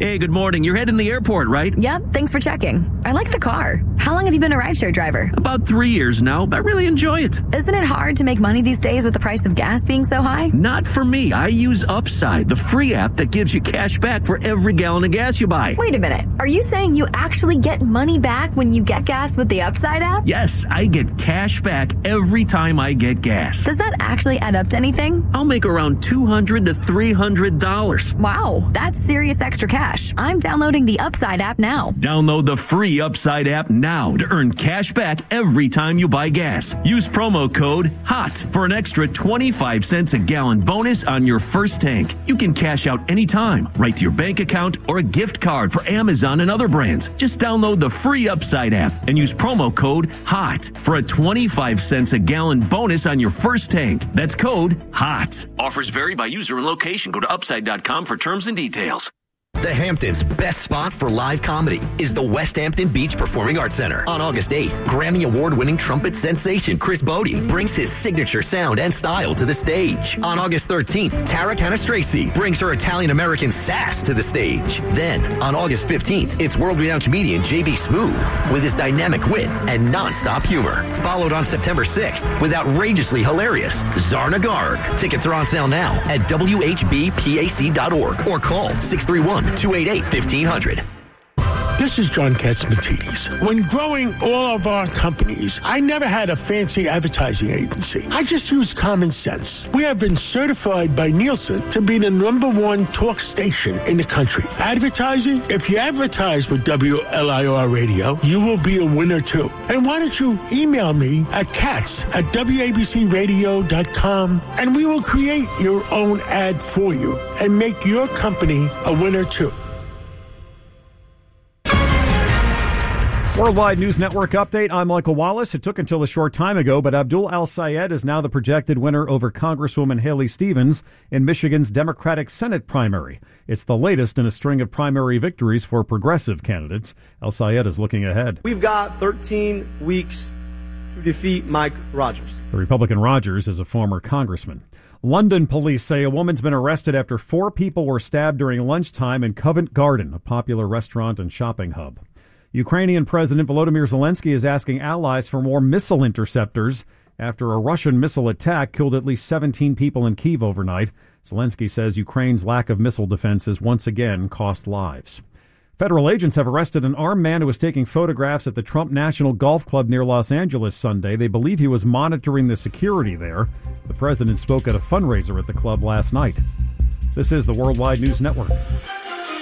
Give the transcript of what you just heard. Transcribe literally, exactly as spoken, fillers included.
Hey, good morning. You're heading to the airport, right? Yep, thanks for checking. I like the car. How long have you been a rideshare driver? About three years now. I really enjoy it. Isn't it hard to make money these days with the price of gas being so high? Not for me. I use Upside, the free app that gives you cash back for every gallon of gas you buy. Wait a minute. Are you saying you actually get money back when you get gas with the Upside app? Yes, I get cash back every time I get gas. Does that actually add up to anything? I'll make around two hundred to three hundred dollars. Wow, that's serious extra cash. I'm downloading the Upside app now. Download the free Upside app now to earn cash back every time you buy gas. Use promo code HOT for an extra twenty-five cents a gallon bonus on your first tank. You can cash out anytime, right to your bank account or a gift card for Amazon and other brands. Just download the free Upside app and use promo code HOT for a twenty-five cents a gallon bonus on your first tank. That's code HOT. Offers vary by user and location. Go to upside dot com for terms and details. The Hamptons' best spot for live comedy is the West Hampton Beach Performing Arts Center. On August eighth, Grammy Award-winning trumpet sensation Chris Bodie brings his signature sound and style to the stage. On August thirteenth, Tara Canastracey brings her Italian-American sass to the stage. Then, on August fifteenth, it's world-renowned comedian J B Smoove with his dynamic wit and non-stop humor. Followed on September sixth with outrageously hilarious Zarna Garg. Tickets are on sale now at W H B pac dot org or call six three one, two eight eight, fifteen hundred. This is John Katzmatidis. When growing all of our companies, I never had a fancy advertising agency. I just used common sense. We have been certified by Nielsen to be the number one talk station in the country. Advertising? If you advertise with W L I R Radio, you will be a winner too. And why don't you email me at katz at W A B C radio dot com and we will create your own ad for you and make your company a winner too. Worldwide News Network update. I'm Michael Wallace. It took until a short time ago, but Abdul Al-Sayed is now the projected winner over Congresswoman Haley Stevens in Michigan's Democratic Senate primary. It's the latest in a string of primary victories for progressive candidates. Al-Sayed is looking ahead. We've got thirteen weeks to defeat Mike Rogers. The Republican Rogers is a former congressman. London police say a woman's been arrested after four people were stabbed during lunchtime in Covent Garden, a popular restaurant and shopping hub. Ukrainian President Volodymyr Zelensky is asking allies for more missile interceptors after a Russian missile attack killed at least seventeen people in Kyiv overnight. Zelensky says Ukraine's lack of missile defenses once again cost lives. Federal agents have arrested an armed man who was taking photographs at the Trump National Golf Club near Los Angeles Sunday. They believe he was monitoring the security there. The president spoke at a fundraiser at the club last night. This is the Worldwide News Network.